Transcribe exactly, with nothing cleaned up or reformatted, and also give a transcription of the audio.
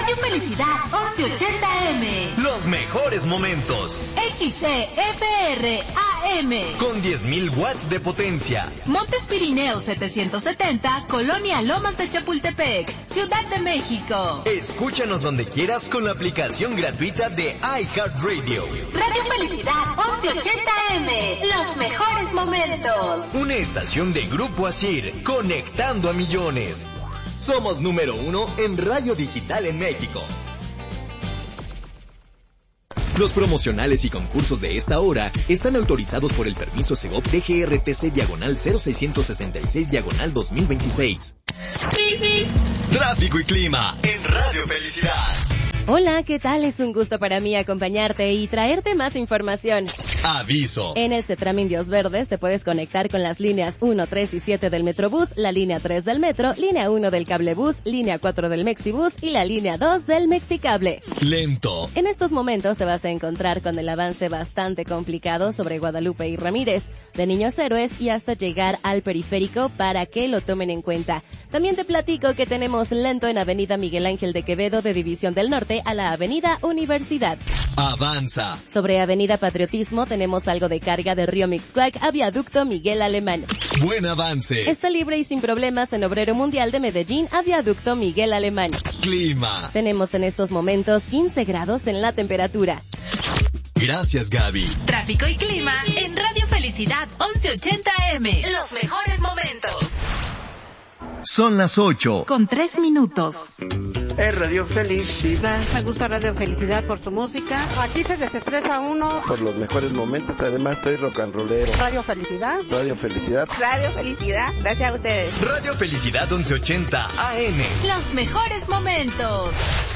Radio Felicidad once ochenta eme. Los mejores momentos. X C F R A M. Con diez mil watts de potencia. Montes Pirineos setecientos setenta, Colonia Lomas de Chapultepec, Ciudad de México. Escúchanos donde quieras con la aplicación gratuita de iHeartRadio. Radio Felicidad once ochenta eme. Los mejores momentos. Una estación de Grupo Asir, conectando a millones. Somos número uno en radio digital en México. Los promocionales y concursos de esta hora están autorizados por el permiso Segov D G R T C diagonal cero seiscientos sesenta y seis diagonal dos mil veintiséis. Tráfico y clima en Radio Felicidad. Hola, ¿qué tal? Es un gusto para mí acompañarte y traerte más información. Aviso. En el CETRAM Indios Verdes te puedes conectar con las líneas uno, tres y siete del Metrobús, la línea tres del Metro, línea uno del Cablebús, línea cuatro del Mexibús y la línea dos del Mexicable. Lento. En estos momentos te vas a encontrar con el avance bastante complicado sobre Guadalupe y Ramírez, de Niños Héroes y hasta llegar al periférico para que lo tomen en cuenta. También te platico que tenemos lento en Avenida Miguel Ángel de Quevedo de División del Norte a la Avenida Universidad. Avanza. Sobre Avenida Patriotismo tenemos algo de carga de Río Mixcoac a Viaducto Miguel Alemán. Buen avance. Está libre y sin problemas en Obrero Mundial de Medellín a Viaducto Miguel Alemán. Clima. Tenemos en estos momentos quince grados en la temperatura. Gracias, Gaby. Tráfico y clima en Radio Felicidad once ochenta eme. Los mejores momentos. Son las ocho. Con tres minutos. Es Radio Felicidad. Me gusta Radio Felicidad por su música. Aquí se desestresa uno. Por los mejores momentos, además soy rock and rollero. Radio Felicidad. Radio Felicidad. Radio Felicidad. Gracias a ustedes. Radio Felicidad once ochenta A M. Los mejores momentos.